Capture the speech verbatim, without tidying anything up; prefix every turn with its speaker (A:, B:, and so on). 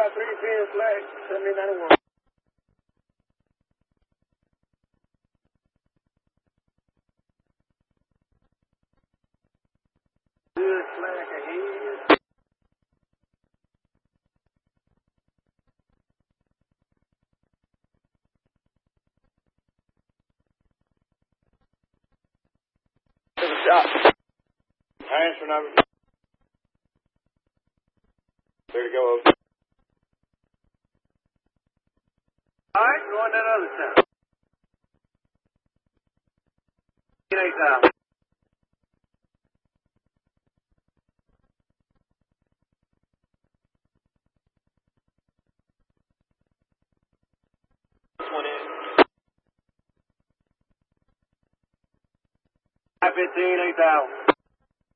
A: five, three ten flag, seventy ninety-one. Good flag ahead. Take a shot. Answer number. There you go. All right, go on that other side. Get eight thousand. One in. five fifteen, eight thousand.